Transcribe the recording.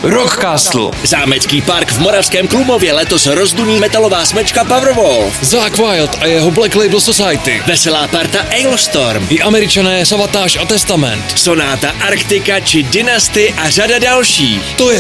Rockcastle. Zámecký park v Moravském Klumově letos rozduní metalová smečka Powerwolf. Zakk Wylde a jeho Black Label Society. Veselá parta Ailstorm. I Američané Savatage a Testament. Sonáta Arktika či Dynasty a řada dalších. To je